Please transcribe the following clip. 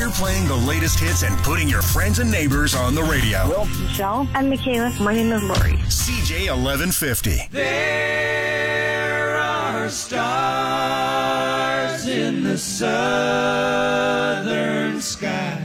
We're playing the latest hits and putting your friends and neighbors on the radio. Will. Michelle. I'm Michaela. My name is Lori. CJ 1150. There are stars in the southern sky.